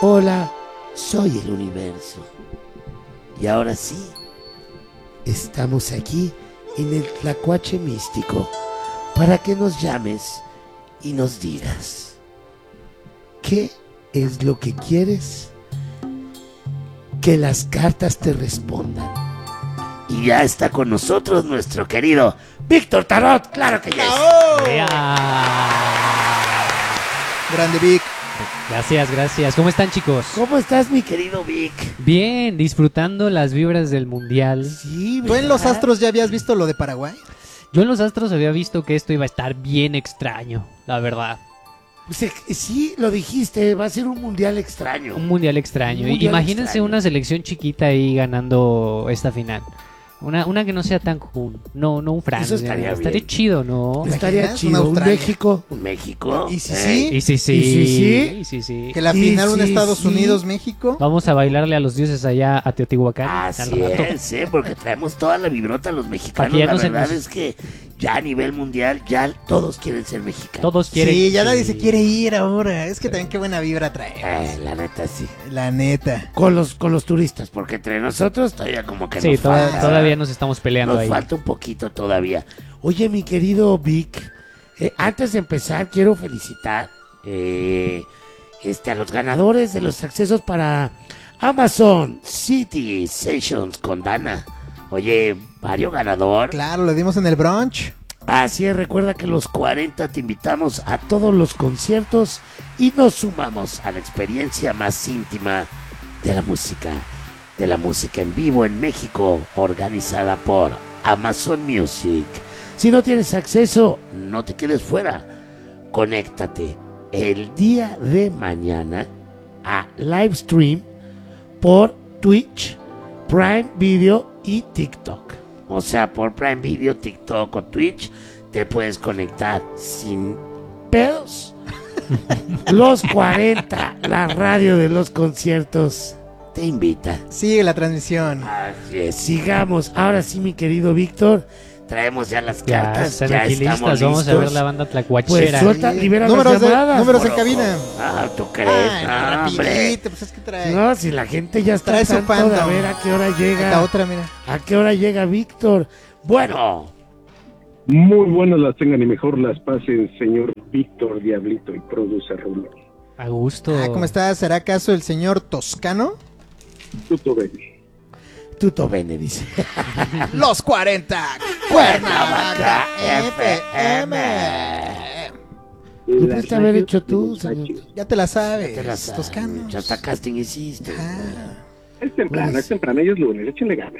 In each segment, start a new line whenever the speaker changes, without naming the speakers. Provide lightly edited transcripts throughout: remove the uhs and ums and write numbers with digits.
Hola, soy el universo. Y ahora sí, estamos aquí en el Tlacuache Místico para que nos llames y nos digas ¿qué es lo que quieres que las cartas te respondan? Y ya está con nosotros nuestro querido Víctor Tarot, claro que ya es.
Grande Vic.
Gracias. ¿Cómo están, chicos?
¿Cómo estás, mi querido Vic?
Bien, disfrutando las vibras del mundial.
Sí,
¿Tú en los
¿verdad?
Astros ya habías visto lo de Paraguay?
Yo en los Astros había visto que esto iba a estar bien extraño, la verdad.
Sí, lo dijiste, va a ser un mundial extraño.
Un mundial extraño.
Un mundial
Imagínense
extraño.
una selección chiquita ahí ganando esta final. Una que no sea tan común. No un Francia.
Eso estaría bien.
chido, ¿no?
Estaría
imaginas?
chido,
Una
un
Australia.
México. Un México.
¿Y si sí?
Y sí,
¿Y sí?
sí.
Que la
Y
final un
sí,
Estados
sí.
Unidos, México.
Vamos a bailarle a los dioses allá a Teotihuacán.
Así
al rato.
es, porque traemos toda la vibrota a los mexicanos.
Para que ya
La
no se
verdad
nos-
es que ya a nivel mundial, ya todos quieren ser mexicanos.
Todos quieren.
Sí, ya nadie se quiere ir ahora. Es que también qué buena vibra trae.
La neta, sí.
La neta.
Con los turistas, porque entre nosotros todavía como que
Sí,
nos falta.
todavía nos estamos peleando
Nos
ahí.
falta un poquito todavía. Oye, mi querido Vic, antes de empezar, quiero felicitar a los ganadores de los accesos para Amazon City Sessions con Dana. Oye, varios ganador.
Claro, lo dimos en el brunch.
Así es, recuerda que los 40 te invitamos a todos los conciertos y nos sumamos a la experiencia más íntima de la música en vivo en México, organizada por Amazon Music. Si no tienes acceso, no te quedes fuera. Conéctate el día de mañana a Livestream por Twitch, Prime Video y TikTok. O sea, por Prime Video, TikTok o Twitch te puedes conectar sin pedos. Los 40, la radio de los conciertos, te invita.
Sigue la transmisión.
Así es, sigamos. Ahora sí, mi querido Víctor, traemos ya las
Ya
cartas.
están
Ya
aquí
estamos
listas. Vamos a ver
listos.
la banda
Pues
tlacuachera.
suelta, libera
Números
las llamadas.
números en
moroco.
cabina.
Ah, ¿tú crees?
Ah,
hombre.
rapidito, pues es que trae.
No, si la gente ya está
Trae su
tanto de
fandom.
a ver a qué hora
Esta
llega.
otra, mira.
¿A qué hora llega Víctor? Bueno,
Muy buenas las tengan y mejor las pasen, señor Víctor Diablito y producer Rulo.
A gusto.
¿Cómo estás? ¿Será acaso el señor Toscano?
Tutto bene.
Tuto Bene dice.
Los 40.
Cuernavaca
FM.
¿Qué pudiste haber hecho tú, señor?
Ya te la sabes.
Te la sabes,
Toscano.
ya hasta casting hiciste.
Es temprano,
Pues-
es temprano, ellos lunes, échenle ganas.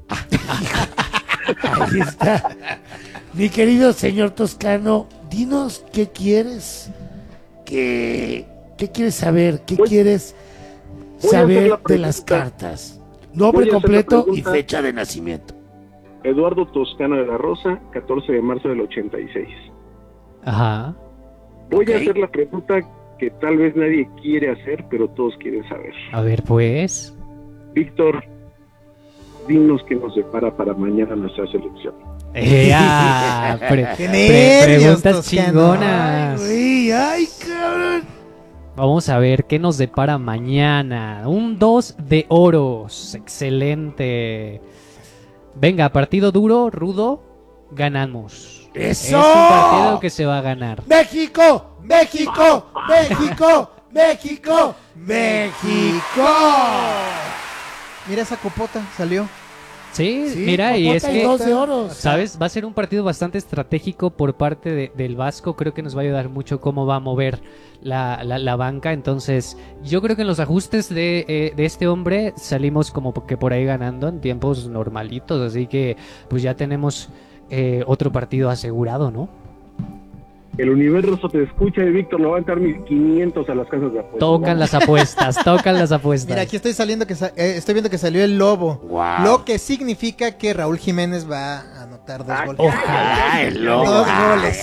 Ahí está. Mi querido señor Toscano, dinos qué quieres. ¿Qué quieres saber? ¿Qué quieres
voy a hacer
saber
la
de las
pregunta.
cartas? Nombre
Voy a hacer la
completo y
pregunta.
fecha de nacimiento.
Eduardo Toscano de la Rosa, 14 de marzo del 86.
Ajá.
Voy
Ok.
a hacer la pregunta que tal vez nadie quiere hacer, pero todos quieren saber.
A ver, pues.
Víctor, dinos qué nos depara para mañana nuestra selección.
¡Qué nervios,
Preguntas
Toscano!
chingonas.
Ay, cabrón.
Vamos a ver qué nos depara mañana. Un 2 de oros. Excelente. Venga, partido duro, rudo. Ganamos.
¡Eso!
Es un partido que se va a ganar.
¡México! ¡México! ¡México! ¡México! ¡México!
Mira esa copota, salió.
Sí,
Sí,
mira, y es
Copota
que,
2 de oros.
¿sabes? Va a ser un partido bastante estratégico por parte del Vasco. Creo que nos va a ayudar mucho cómo va a mover la banca. Entonces, yo creo que en los ajustes de este hombre salimos como que por ahí ganando en tiempos normalitos. Así que, pues ya tenemos otro partido asegurado, ¿no?
El universo te escucha y Víctor le va a dar 1500 a las casas de apuestas.
Tocan las apuestas, tocan las apuestas.
Mira, aquí estoy estoy viendo que salió el lobo.
Wow.
Lo que significa que Raúl Jiménez va a anotar 2 goles.
Ojalá el lobo.
2 goles.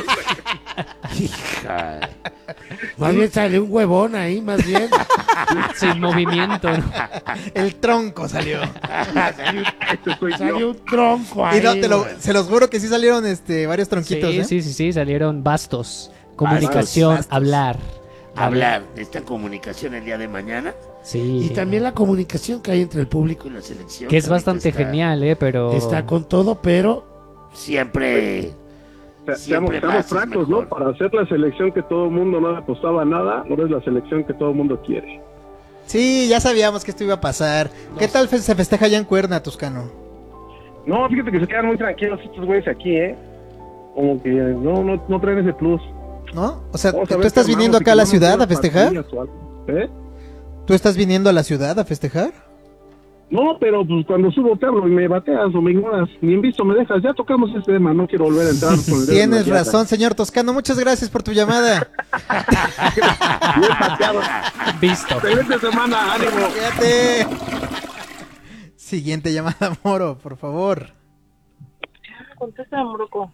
Hija. Más bien sale un huevón ahí, más bien.
Sin movimiento, ¿no?
El tronco salió.
Este soy yo.
Salió un tronco ahí.
Y no, se los juro que sí salieron varios tronquitos,
Sí,
¿eh?
sí, salieron bastos. Comunicación,
Bastos.
hablar.
hablar de esta comunicación el día de mañana.
Sí.
Y también la comunicación que hay entre el público y la selección.
Que es
también
bastante
está-
genial, pero...
Está con todo, pero siempre...
Seamos
más es
francos,
mejor.
¿no? Para hacer la selección que todo el mundo no apostaba a nada, ahora es la selección que todo el mundo quiere.
Sí, ya sabíamos que esto iba a pasar. ¿Qué tal se festeja allá en Cuerna, Toscano?
No, fíjate que se quedan muy tranquilos estos güeyes aquí, ¿eh? Como que no traen ese plus.
¿No? O sea,
Vamos a
¿tú
ver
estás
qué
viniendo
armamos y
acá
que
a la
no nos
ciudad
den
a festejar?
pastillas o algo. ¿Eh?
¿Tú estás viniendo a la ciudad a festejar?
No, pero pues cuando subo te hablo y me bateas o me ignoras. Ni en visto me dejas. Ya tocamos ese tema, no quiero volver a entrar con el dedo en la
Tienes
llaga.
razón, señor Toscano. Muchas gracias por tu llamada.
Bien bateado.
Visto.
Excelente semana, ánimo.
Fíjate. Siguiente llamada, Moro, por favor.
Contesta, Moroco.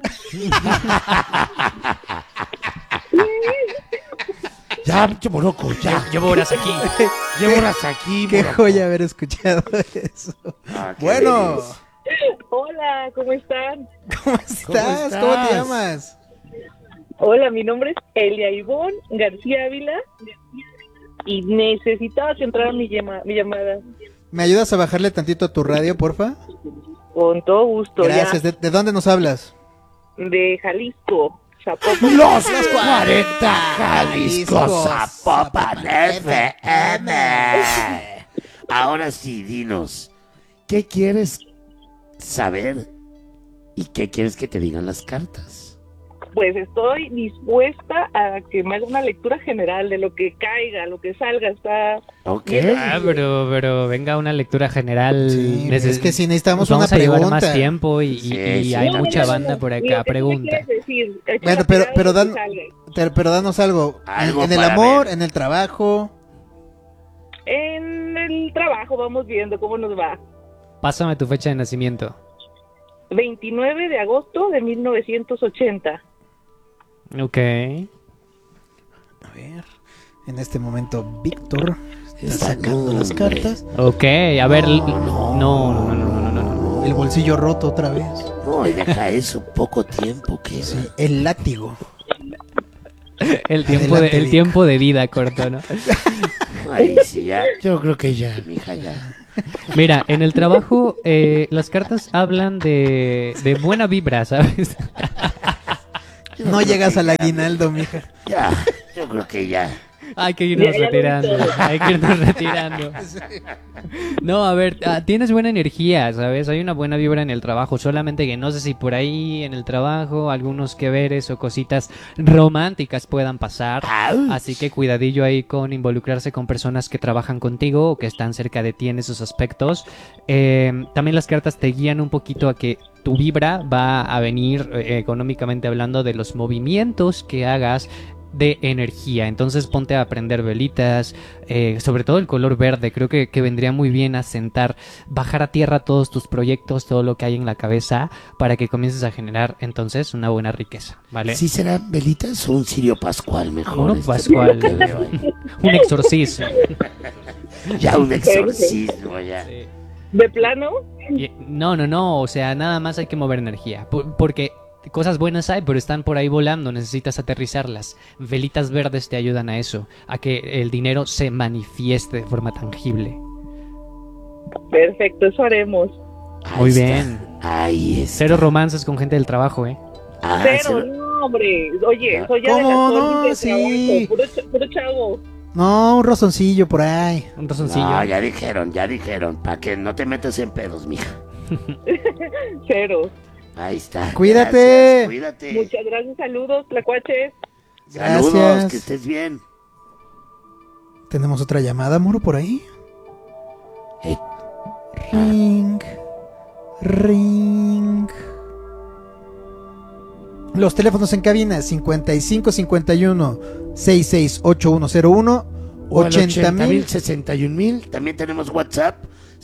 Ya, pinche Moroco, ya.
Llevo horas aquí.
Llevo horas aquí,
Qué
Moroco.
joya haber escuchado eso.
Ah, qué
Bueno,
belleza.
Hola, ¿cómo están?
¿cómo estás? ¿Cómo te llamas?
Hola, mi nombre es Elia Ivonne García Ávila y necesitaba que entrara mi llamada.
¿Me ayudas a bajarle tantito a tu radio, porfa?
Con todo gusto.
Gracias. ¿De dónde nos hablas?
De Jalisco, Zapopan.
Los 40 Jalisco Zapopan FM. Ahora sí, dinos, ¿qué quieres saber y qué quieres que te digan las cartas?
Pues estoy dispuesta a que me haga una lectura general de lo que caiga, lo que salga. Está
¿Ok?
Ah, pero venga una lectura general.
Sí,
Neces-
es que si necesitamos
nos vamos
una
a llevar
pregunta.
más tiempo y
Sí,
hay
sí.
mucha banda por
Lo
acá.
que tú me
Pregunta.
quieres decir, echa
Bueno,
la
pero
tirada lo que
dan-
salga.
Pero danos algo.
Algo
En el
para
amor,
ver.
en el trabajo.
En el trabajo vamos viendo cómo nos va.
Pásame tu fecha de nacimiento.
29 de agosto de 1980.
Ok.
A ver. En este momento, Víctor está sacando
No,
las
hombre.
cartas.
Ok, a ver.
No,
No.
El bolsillo roto otra vez.
No, y deja eso, poco tiempo que...
Sí, el látigo. Adelante,
El
Vic.
tiempo de vida corto, ¿no?
Ay, sí, ya. Yo creo que ya, mija, ya.
Mira, en el trabajo las cartas hablan de buena vibra, ¿sabes?
No llegas al aguinaldo, mija.
Ya, yo creo que ya.
Hay que irnos
Ya lo
retirando,
vi todo.
hay que irnos retirando. No, a ver, tienes buena energía, ¿sabes? Hay una buena vibra en el trabajo, solamente que no sé si por ahí en el trabajo algunos que veres o cositas románticas puedan pasar.
Au.
Así que cuidadillo ahí con involucrarse con personas que trabajan contigo o que están cerca de ti en esos aspectos. También las cartas te guían un poquito a que tu vibra va a venir económicamente hablando de los movimientos que hagas de energía. Entonces ponte a prender velitas, sobre todo el color verde. Creo que vendría muy bien a sentar, bajar a tierra todos tus proyectos, todo lo que hay en la cabeza, para que comiences a generar entonces una buena riqueza, ¿vale?
¿Sí serán velitas o un cirio pascual mejor?
Uno
Este,
pascual.
que veo ahí.
Un exorcismo.
Ya un exorcismo, ya.
¿De plano?
No, o sea, nada más hay que mover energía, porque cosas buenas hay, pero están por ahí volando, necesitas aterrizarlas. Velitas verdes te ayudan a eso, a que el dinero se manifieste de forma tangible.
Perfecto, eso haremos.
Ahí
Muy
está.
bien.
Ahí está.
Cero romances con gente del trabajo, ¿eh?
Ah,
Pero
cero.
no, hombre. Oye, soy ya
¿Cómo
de
no?
la de
Sí.
trabajo, puro chavo.
No, un rozoncillo por ahí.
Un razoncillo.
No, ya dijeron, para que no te metas en pedos, mija.
Cero.
Ahí está.
Cuídate.
Gracias, cuídate.
Muchas gracias, saludos, tlacuaches.
Saludos,
Gracias.
que estés bien.
¿Tenemos otra llamada, Muro, por ahí?
Eh,
Ring. Ring. Los teléfonos en cabina 5551 668101
o al
80,000.
61,000. También tenemos WhatsApp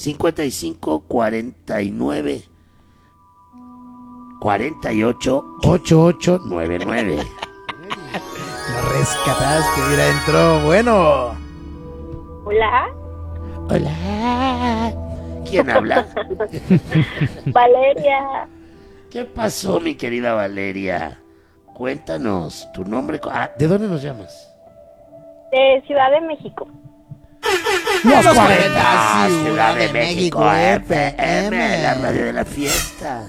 5549 488899.
Lo rescataste, mira, entró. Bueno.
Hola,
Hola. ¿Quién habla?
Valeria.
¿Qué pasó, mi querida Valeria? Cuéntanos tu nombre. ¿De dónde nos llamas?
De Ciudad de México.
Los 40,
40,
Ciudad de México, FM, la radio de la fiesta.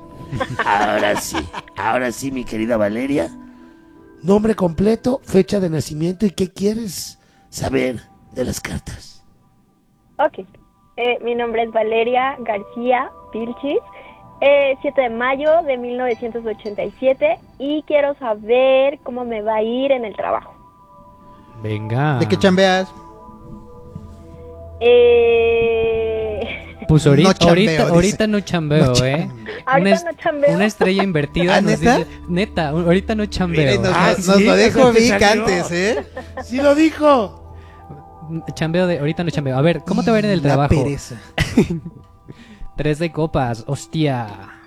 Ahora sí, mi querida Valeria. Nombre completo, fecha de nacimiento y qué quieres saber de las cartas.
Ok. Mi nombre es Valeria García Vilchis. 7 de mayo de 1987 y quiero saber cómo me va a ir en el trabajo.
Venga.
¿De qué chambeas?
Pues ahorita
No chambeo,
ahorita no chambeo,
Ahorita no chambeo.
Una estrella invertida
¿Ah,
nos
neta?
dice, neta, ahorita no chambeo.
Miren, nos
sí,
lo
eso
dijo
te
Vic
salió.
antes, ¿eh?
¡Sí lo dijo!
Chambeo de ahorita no chambeo. A ver, ¿cómo te va a ir en el
La
trabajo?
pereza.
3 de copas, hostia.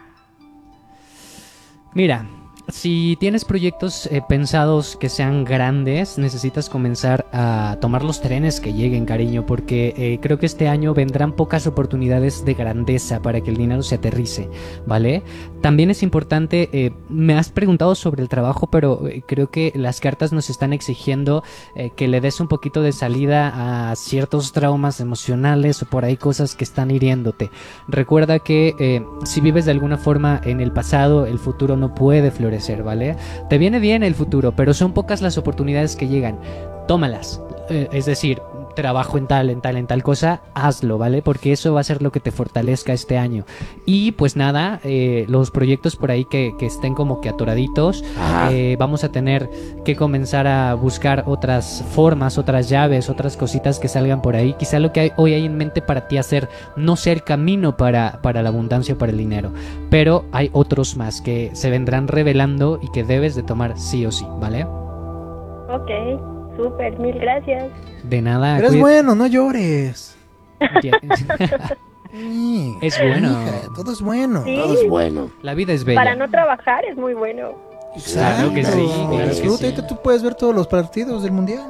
Mira, si tienes proyectos pensados que sean grandes, necesitas comenzar a tomar los trenes que lleguen, cariño, porque creo que este año vendrán pocas oportunidades de grandeza para que el dinero se aterrice, ¿vale? También es importante, me has preguntado sobre el trabajo, pero creo que las cartas nos están exigiendo que le des un poquito de salida a ciertos traumas emocionales o por ahí cosas que están hiriéndote. Recuerda que si vives de alguna forma en el pasado, el futuro no puede florecer, ¿vale? Te viene bien el futuro, pero son pocas las oportunidades que llegan. Tómalas. Es decir, trabajo en tal cosa, hazlo, ¿vale? Porque eso va a ser lo que te fortalezca este año. Y pues nada, los proyectos por ahí que estén como que atoraditos, vamos a tener que comenzar a buscar otras formas, otras llaves, otras cositas que salgan por ahí. Quizá lo que hoy hay en mente para ti hacer no sea el camino para la abundancia o para el dinero, pero hay otros más que se vendrán revelando y que debes de tomar sí o sí, ¿vale?
Ok, súper, mil gracias.
De nada.
Pero es bueno, no llores.
Ya-
Sí,
Es bueno.
hija, todo es bueno.
Sí,
Todo es bueno.
La vida es bella.
para no trabajar es muy bueno.
Claro que sí,
Exacto.
claro que
Disfruta,
sí.
ahorita tú puedes ver todos los partidos del mundial.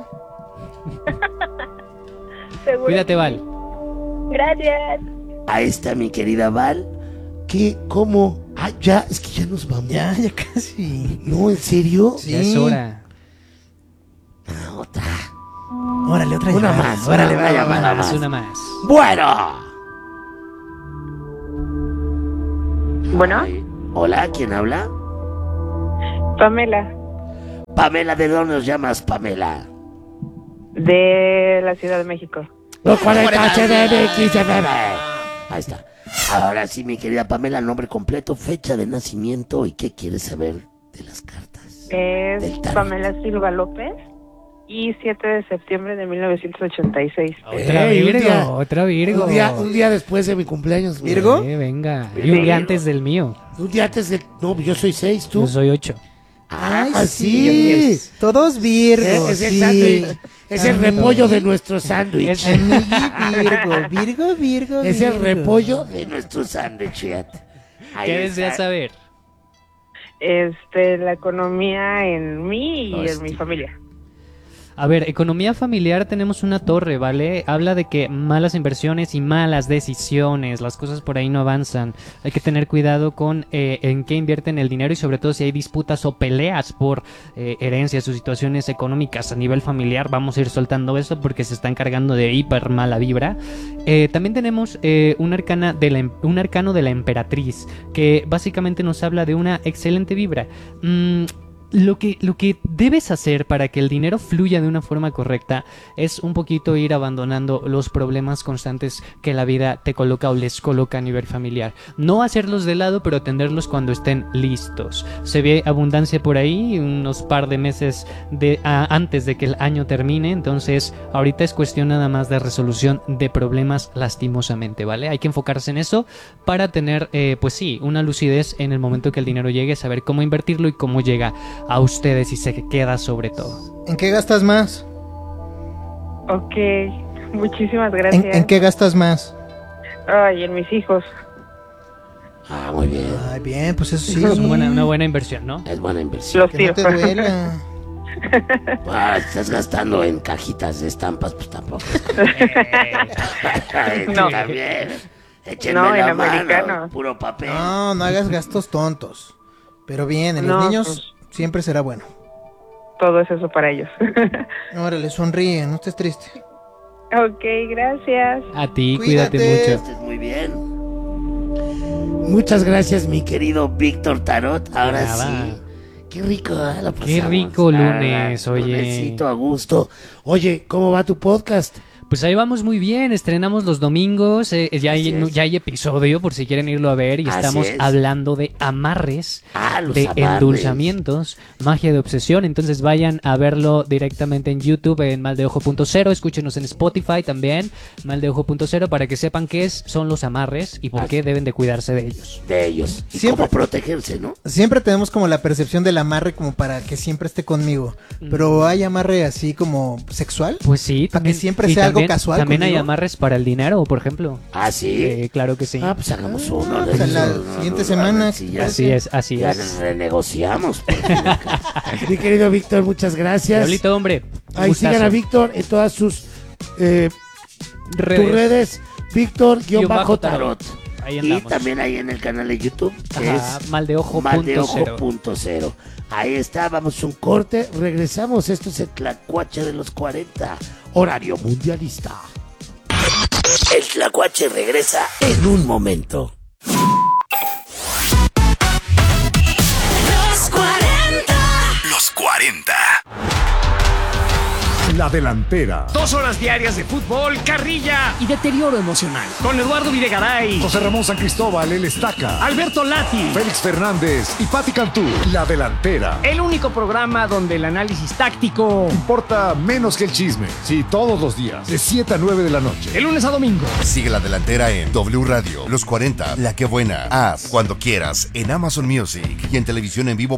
Seguro.
Cuídate, Val.
Gracias.
Ahí está mi querida Val. ¿Qué? ¿Cómo? Ah, ya, es que ya nos vamos.
Ya casi.
No, ¿en serio?
Sí.
Ya es hora.
Ah, otra.
Órale, otra
Una
llamada.
más,
Órale,
una
va,
llamada
va, va.
más.
Una más.
Bueno.
Bueno,
Ay, hola, ¿quién habla?
Pamela,
Pamela, ¿de dónde nos llamas, Pamela?
de la Ciudad de México.
Los 40 HDMXFM. Ahí está. Ahora sí, mi querida Pamela, nombre completo, fecha de nacimiento y qué quieres saber de las cartas. Del
Es
tarot.
Pamela Silva López y 7 de septiembre de 1986.
Otra
Ey, un
Virgo,
día-
otra Virgo.
Un día después de mi cumpleaños.
¿Virgo?
Venga. Y
Sí.
un día antes del mío.
Un día antes de... No, yo soy 6, ¿tú?
Yo soy 8.
Ah,
Ay,
sí.
Todos Virgo.
Es el
sí.
sándwich. Es el repollo de nuestro sándwich.
Es-
Virgo.
Es el repollo de nuestro sándwich, fíjate. Ahí
¿Qué
está.
deseas saber?
La economía en mí y en
Hostia.
mi familia.
A ver, economía familiar tenemos una torre, ¿vale? Habla de que malas inversiones y malas decisiones, las cosas por ahí no avanzan. Hay que tener cuidado con en qué invierten el dinero y sobre todo si hay disputas o peleas por herencias o situaciones económicas a nivel familiar. Vamos a ir soltando eso porque se están cargando de hiper mala vibra. También tenemos un arcano de la emperatriz que básicamente nos habla de una excelente vibra. Lo que debes hacer para que el dinero fluya de una forma correcta es un poquito ir abandonando los problemas constantes que la vida te coloca o les coloca a nivel familiar. No hacerlos de lado, pero atenderlos cuando estén listos. Se ve abundancia por ahí, unos par de meses antes de que el año termine, entonces ahorita es cuestión nada más de resolución de problemas lastimosamente, ¿vale? Hay que enfocarse en eso para tener, pues sí, una lucidez en el momento que el dinero llegue, saber cómo invertirlo y cómo llega a ustedes y se queda sobre todo.
¿En qué gastas más?
Ok, muchísimas gracias.
¿En qué gastas más?
Ay, en mis hijos.
Ah, muy bien.
Ay, bien, pues eso sí.
Es una buena inversión, ¿no?
Es buena inversión.
Los
Que
tiro.
no te duela.
Ah, estás gastando en cajitas de estampas, pues tampoco. Ay,
No.
también. Échenme
No,
la
en
mano,
americano.
puro papel.
No hagas gastos tontos. Pero bien, en
No,
los niños
pues.
siempre será bueno.
todo es eso para ellos.
Órale, sonríe, no estés triste.
Ok, gracias.
A ti,
Cuídate.
cuídate mucho.
Estés muy bien. Muchas gracias, mi querido Víctor Tarot. Ahora
Nada.
sí. Qué rico, lo pasamos.
Qué rico
La
lunes,
verdad,
oye.
lunesito a gusto. Oye, ¿cómo va tu podcast?
Pues ahí vamos muy bien, estrenamos los domingos, ya
Así es.
ya hay episodio por si quieren irlo a ver y
Así
estamos
es.
hablando de amarres,
Los
de
amarres.
endulzamientos, magia de obsesión, entonces vayan a verlo directamente en YouTube en Maldeojo.0, escúchenos en Spotify también, Maldeojo.0 para que sepan qué son los amarres y por qué deben de cuidarse de ellos.
De ellos. Y
Siempre-
cómo protegerse, ¿no?
Siempre tenemos como la percepción del amarre como para que siempre esté conmigo. Pero hay amarre así como sexual.
Pues sí,
Para que
también,
siempre
y
sea algo
también-
casual
También hay
conmigo.
amarres para el dinero, por ejemplo.
Ah, sí.
Claro que sí.
Ah, pues hagamos uno.
Pues a la siguiente semana.
Sí, ya,
Así es, así
ya
es.
renegociamos. por fin acá. Mi querido Víctor, muchas gracias.
Diablito, hombre.
Ahí
gustazo.
sigan a Víctor en todas sus tus redes. Víctor-Tarot.
Ahí
Y
andamos.
también ahí en el canal de YouTube, que
Ajá,
es
Maldeojo.0.
Maldeojo.0. Ahí está, vamos a un corte, regresamos. Esto es el Tlacuache de los 40, horario mundialista. El Tlacuache regresa en un momento.
Los 40.
Los 40. La delantera.
2 horas diarias de fútbol, carrilla y deterioro emocional. Con Eduardo Videgaray,
José Ramón San Cristóbal, el Estaca.
Alberto Lati.
Félix Fernández y Pati Cantú. La delantera.
El único programa donde el análisis táctico
Importa menos que el chisme. Sí, todos los días, de 7 a 9 de la noche.
de lunes a domingo.
Sigue la delantera en W Radio, Los 40, La Que Buena. Haz cuando quieras en Amazon Music y en televisión en vivo